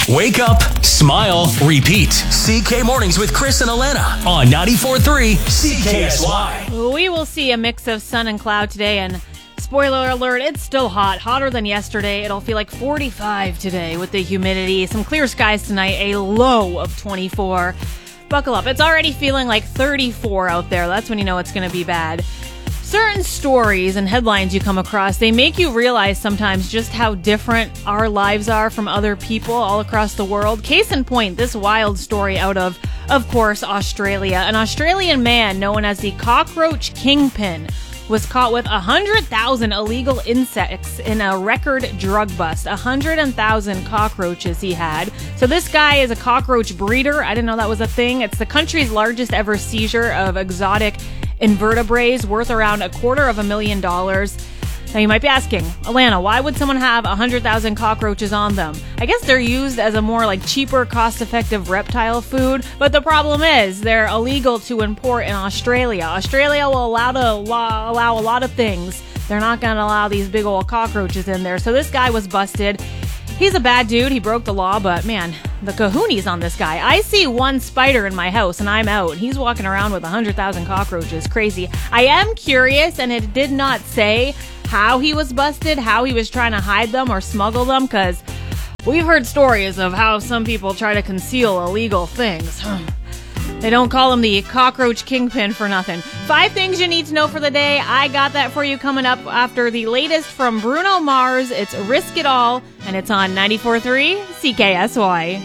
Wake up, smile, repeat. CK Mornings with Chris and Alana on 94.3 CKSY. We will see a mix of sun and cloud today, and spoiler alert, it's still hot. Hotter than yesterday. It'll feel like 45 today with the humidity. Some clear skies tonight, a low of 24. Buckle up. It's already feeling like 34 out there. That's when you know it's going to be bad. Certain stories and headlines you come across, they make you realize sometimes just how different our lives are from other people all across the world. Case in point, this wild story out of course, Australia. An Australian man known as the Cockroach Kingpin was caught with 100,000 illegal insects in a record drug bust. 100,000 cockroaches he had. So this guy is a cockroach breeder. I didn't know that was a thing. It's the country's largest ever seizure of exotic invertebrates, worth around $250,000. Now you might be asking, Alana, why would someone have 100,000 cockroaches on them? I guess they're used as a more cheaper, cost-effective reptile food, but the problem is they're illegal to import in Australia. Australia will allow a lot of things. They're not going to allow these big old cockroaches in there. So this guy was busted. He's a bad dude. He broke the law, but man, the kahoonies on this guy. I see one spider in my house and I'm out. He's walking around with 100,000 cockroaches. Crazy. I am curious, and it did not say how he was busted, how he was trying to hide them or smuggle them, because we've heard stories of how some people try to conceal illegal things. They don't call him the Cockroach Kingpin for nothing. 5 things you need to know for the day. I got that for you coming up after the latest from Bruno Mars. It's Risk It All, and it's on 94.3 CKSY.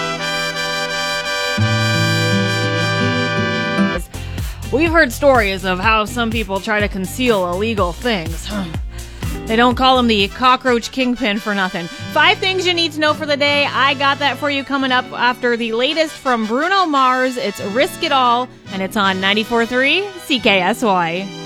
We've heard stories of how some people try to conceal illegal things. They don't call him the Cockroach Kingpin for nothing. 5 things you need to know for the day. I got that for you coming up after the latest from Bruno Mars. It's Risk It All, and it's on 94.3 CKSY.